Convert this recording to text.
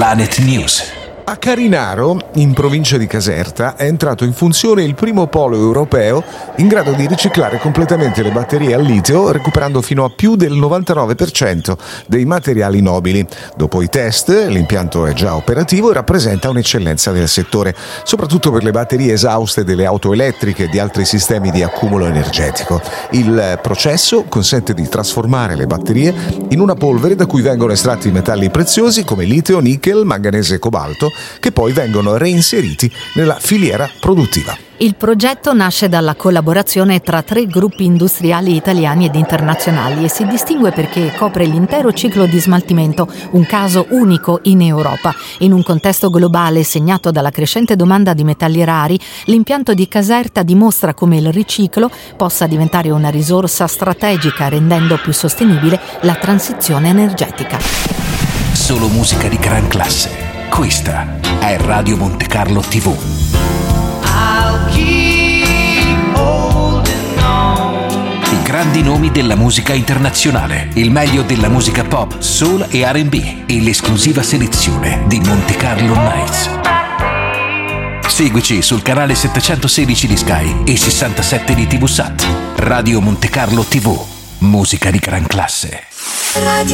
Planet News. A Carinaro, in provincia di Caserta, è entrato in funzione il primo polo europeo in grado di riciclare completamente le batterie al litio, recuperando fino a più del 99% dei materiali nobili. Dopo i test, l'impianto è già operativo e rappresenta un'eccellenza del settore, soprattutto per le batterie esauste delle auto elettriche e di altri sistemi di accumulo energetico. Il processo consente di trasformare le batterie in una polvere da cui vengono estratti i metalli preziosi come litio, nickel, manganese e cobalto, che poi vengono reinseriti nella filiera produttiva. Il progetto nasce dalla collaborazione tra 3 gruppi industriali italiani ed internazionali e si distingue perché copre l'intero ciclo di smaltimento, un caso unico in Europa. In un contesto globale segnato dalla crescente domanda di metalli rari, l'impianto di Caserta dimostra come il riciclo possa diventare una risorsa strategica, rendendo più sostenibile la transizione energetica. Solo musica di gran classe. Questa è Radio Monte Carlo TV. I grandi nomi della musica internazionale, il meglio della musica pop, soul e R&B e l'esclusiva selezione di Monte Carlo Nights. Seguici sul canale 716 di Sky e 67 di TV Sat. Radio Monte Carlo TV. Musica di gran classe.